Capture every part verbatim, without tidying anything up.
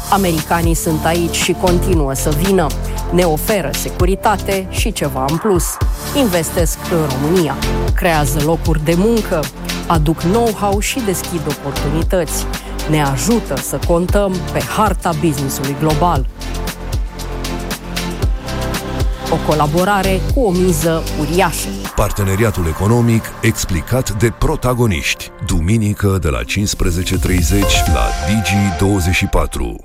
Americanii sunt aici și continuă să vină. Ne oferă securitate și ceva în plus. Investesc în România, creează locuri de muncă, aduc know-how și deschid oportunități. Ne ajută să contăm pe harta business-ului global. O colaborare cu o miză uriașă. Parteneriatul economic explicat de protagoniști. Duminică de la cincisprezece treizeci la Digi douăzeci și patru.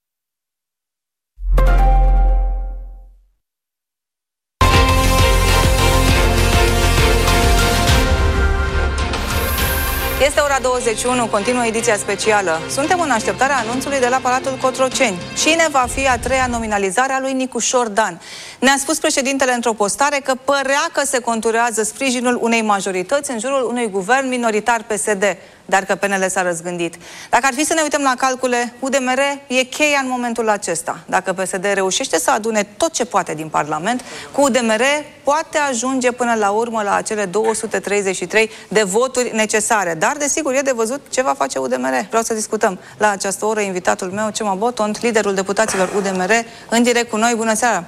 Este ora douăzeci și unu, continuă ediția specială. Suntem în așteptarea anunțului de la Palatul Cotroceni. Cine va fi a treia nominalizare a lui Nicușor Dan? Ne-a spus președintele într-o postare că părea că se conturează sprijinul unei majorități în jurul unui guvern minoritar P S D, dar că P N L s-a răzgândit. Dacă ar fi să ne uităm la calcule, U D M R e cheia în momentul acesta. Dacă P S D reușește să adune tot ce poate din Parlament, cu U D M R poate ajunge până la urmă la acele două sute treizeci și trei de voturi necesare. Dar, desigur, e de văzut ce va face U D M R. Vreau să discutăm la această oră invitatul meu, Cema Botont, liderul deputaților U D M R, în direct cu noi. Bună seara!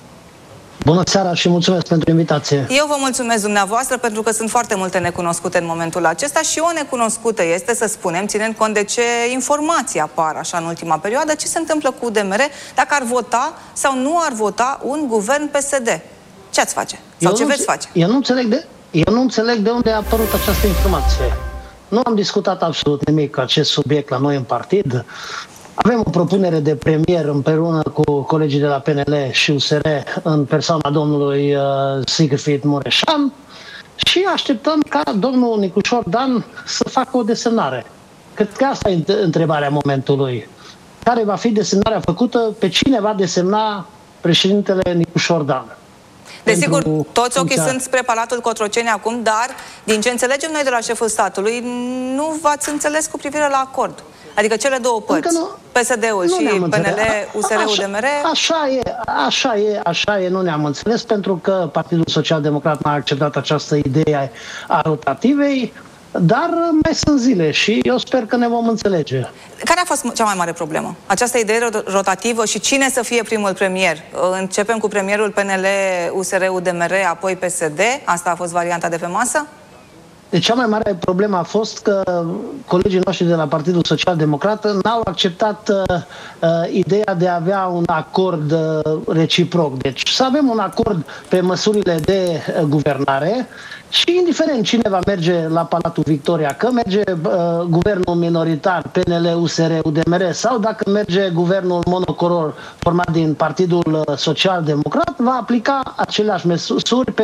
Bună seara și mulțumesc pentru invitație. Eu vă mulțumesc dumneavoastră pentru că sunt foarte multe necunoscute în momentul acesta și o necunoscută este, să spunem, ținând cont de ce informații apar așa în ultima perioadă, ce se întâmplă cu U D M R dacă ar vota sau nu ar vota un guvern P S D. Ce ați face? Sau eu ce veți face? Eu nu înțeleg de, eu nu înțeleg de unde a apărut această informație. Nu am discutat absolut nimic acest subiect la noi în partid. Avem o propunere de premier împreună cu colegii de la P N L și U S R în persoana domnului uh, Sigfrid Mureșan și așteptăm ca domnul Nicușor Dan să facă o desemnare. Cred că asta e întrebarea momentului. Care va fi desemnarea făcută? Pe cine va desemna președintele Nicușor Dan? Desigur, toți ochii sunt spre Palatul Cotroceni acum, dar din ce înțelegem noi de la șeful statului, nu v-ați înțeles cu privire la acord. Adică cele două părți, P S D-ul și P N L, U S R, U D M R. Așa e, așa e, așa e, nu ne-am înțeles, pentru că Partidul Social Democrat n-a acceptat această idee a rotativei, dar mai sunt zile și eu sper că ne vom înțelege. Care a fost cea mai mare problemă? Această idee rotativă și cine să fie primul premier? Începem cu premierul P N L, U S R, U D M R, apoi P S D. Asta a fost varianta de pe masă? Deci cea mai mare problemă a fost că colegii noștri de la Partidul Social Democrat n-au acceptat uh, uh, ideea de a avea un acord uh, reciproc. Deci să avem un acord pe măsurile de uh, guvernare și indiferent cine va merge la Palatul Victoria, că merge uh, guvernul minoritar, P N L, U S R, U D M R sau dacă merge guvernul monocolor format din Partidul Social Democrat, va aplica aceleași măsuri pe